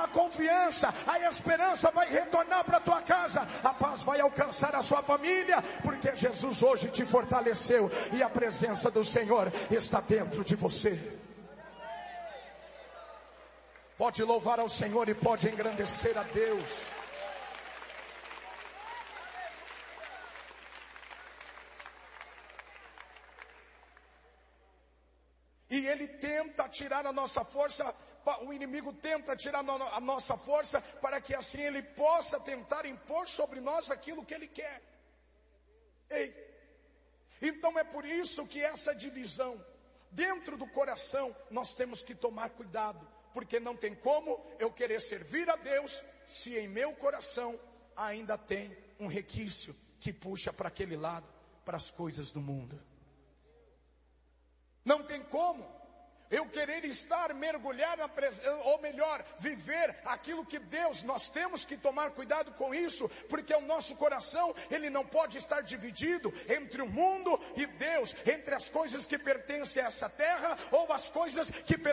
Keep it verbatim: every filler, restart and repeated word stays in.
confiança, a esperança vai retornar para a tua casa, a paz vai alcançar a sua família, porque Jesus hoje te fortaleceu e a presença do Senhor está dentro de você. Pode louvar ao Senhor e pode engrandecer a Deus. E ele tenta tirar a nossa força, o inimigo tenta tirar a nossa força, para que assim ele possa tentar impor sobre nós aquilo que ele quer. Ei, então é por isso que essa divisão dentro do coração, nós temos que tomar cuidado. Porque não tem como eu querer servir a Deus, se em meu coração ainda tem um requício que puxa para aquele lado, para as coisas do mundo. Não tem como eu querer estar, mergulhar na presença, ou melhor, viver aquilo que Deus, nós temos que tomar cuidado com isso, porque o nosso coração, ele não pode estar dividido entre o mundo e Deus, entre as coisas que pertencem a essa terra, ou as coisas que pertencem